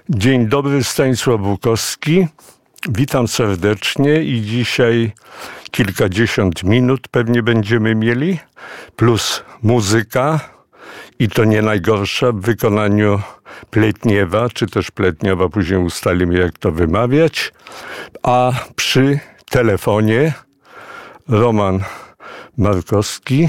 Dzień dobry, Stanisław Bukowski. Witam serdecznie i dzisiaj kilkadziesiąt minut pewnie będziemy mieli, plus muzyka i to nie najgorsza w wykonaniu Pletniewa, czy też Pletniowa, później ustalimy jak to wymawiać, a przy telefonie Roman Markowski,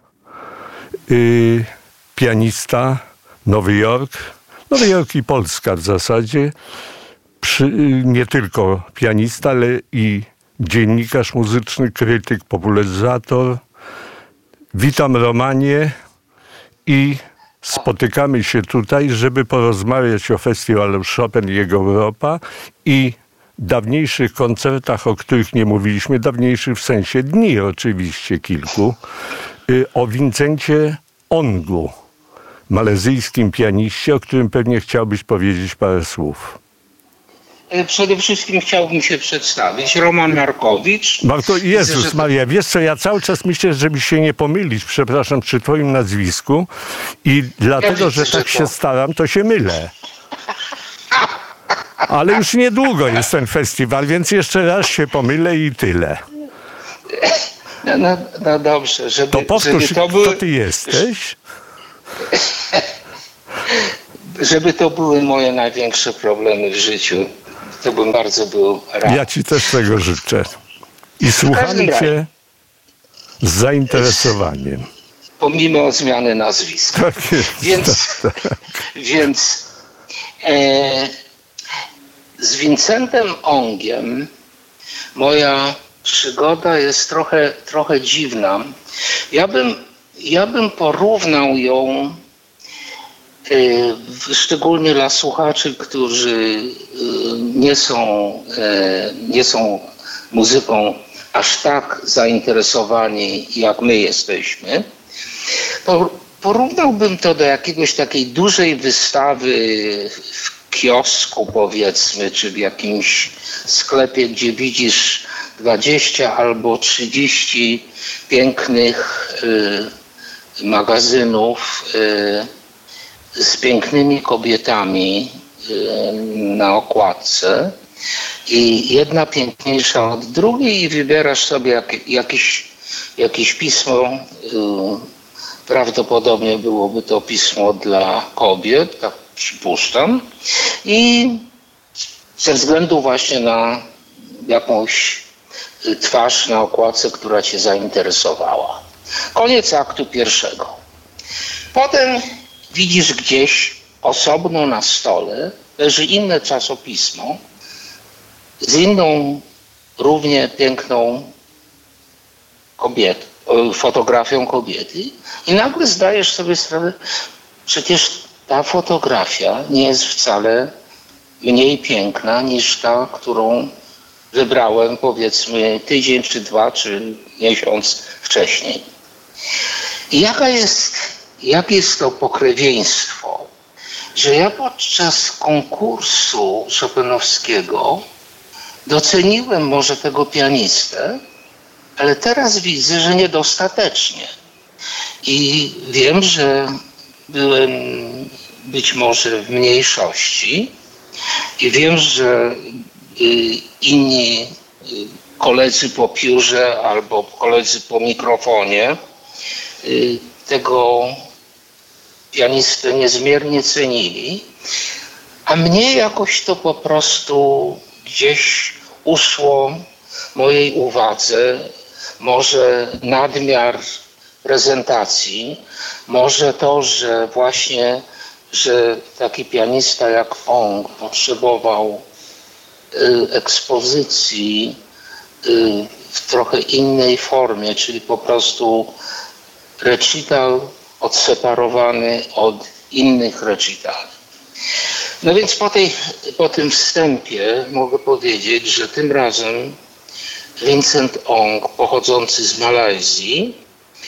pianista, Nowy Jork i Polska w zasadzie, nie tylko pianista, ale i dziennikarz muzyczny, krytyk, popularyzator. Witam, Romanie, i spotykamy się tutaj, żeby porozmawiać o festiwalu Chopin i jego Europa i dawniejszych koncertach, o których nie mówiliśmy, dawniejszych w sensie dni oczywiście kilku, o Vincencie Ongu, malezyjskim pianiście, o którym pewnie chciałbyś powiedzieć parę słów. Przede wszystkim chciałbym się przedstawić. Roman Markowicz. Jezus Maria, wiesz co, ja cały czas myślę, żeby się nie pomylić, przepraszam, przy twoim nazwisku i dlatego, że tak się staram, to się mylę. Ale już niedługo jest ten festiwal, więc jeszcze raz się pomylę i tyle. No dobrze, żeby... To powtórz, kto ty jesteś? Żeby to były moje największe problemy w życiu, to bym bardzo był rad. Ja ci też tego życzę. I słuchamy cię z zainteresowaniem. Pomimo zmiany nazwiska. Tak jest. Więc z Vincentem Ongiem moja przygoda jest trochę dziwna. Ja bym porównał ją, szczególnie dla słuchaczy, którzy nie są muzyką aż tak zainteresowani, jak my jesteśmy. Porównałbym to do jakiegoś takiej dużej wystawy w kiosku, powiedzmy, czy w jakimś sklepie, gdzie widzisz 20 albo 30 pięknych magazynów z pięknymi kobietami na okładce i jedna piękniejsza od drugiej i wybierasz sobie jakieś pismo. Prawdopodobnie byłoby to pismo dla kobiet, tak przypuszczam. I ze względu właśnie na jakąś twarz na okładce, która cię zainteresowała. Koniec aktu pierwszego. Potem widzisz gdzieś osobno na stole leży inne czasopismo z inną równie piękną fotografią kobiety i nagle zdajesz sobie sprawę, przecież ta fotografia nie jest wcale mniej piękna niż ta, którą wybrałem, powiedzmy, tydzień, czy 2, czy miesiąc wcześniej. I jakie jest to pokrewieństwo, że ja podczas konkursu chopinowskiego doceniłem może tego pianistę, ale teraz widzę, że niedostatecznie. I wiem, że byłem być może w mniejszości i wiem, że inni koledzy po piórze albo koledzy po mikrofonie tego pianistę niezmiernie cenili, a mnie jakoś to po prostu gdzieś uszło mojej uwadze, może nadmiar prezentacji, może to, że właśnie, że taki pianista jak Ong potrzebował ekspozycji w trochę innej formie, czyli po prostu recital odseparowany od innych recitali. No więc po tym wstępie mogę powiedzieć, że tym razem Vincent Ong, pochodzący z Malezji,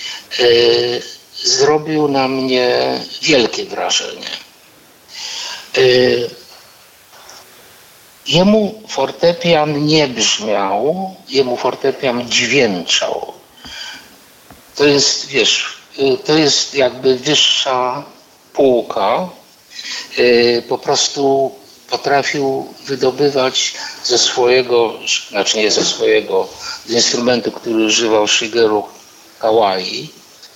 zrobił na mnie wielkie wrażenie. Jemu fortepian nie brzmiał, jemu fortepian dźwięczał. To jest, wiesz, to jest jakby wyższa półka. Po prostu potrafił wydobywać ze swojego, znaczy nie ze swojego, z instrumentu, który używał Shigeru Kawai,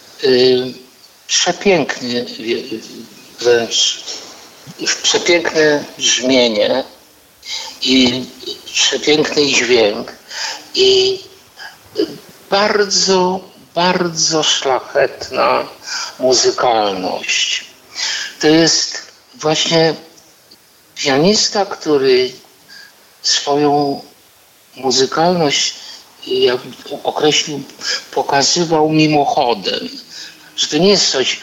przepiękny, wręcz przepiękne brzmienie i przepiękny dźwięk i bardzo, bardzo szlachetna muzykalność. To jest właśnie pianista, który swoją muzykalność, jak określił, pokazywał mimochodem. Że to nie jest coś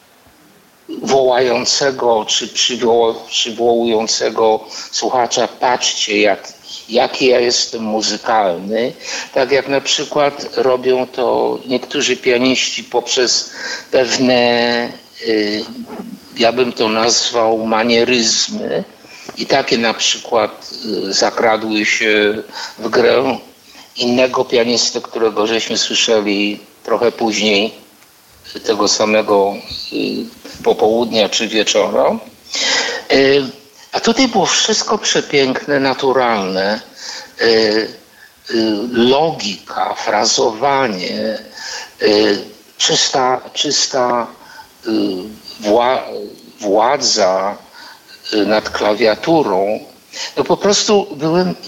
wołającego czy przywołującego słuchacza, patrzcie jaki ja jestem muzykalny, tak jak na przykład robią to niektórzy pianiści poprzez pewne, ja bym to nazwał, manieryzmy. I takie na przykład zakradły się w grę innego pianisty, którego żeśmy słyszeli trochę później, tego samego popołudnia czy wieczora. A tutaj było wszystko przepiękne, naturalne. Logika, frazowanie, czysta władza nad klawiaturą. No po prostu byłem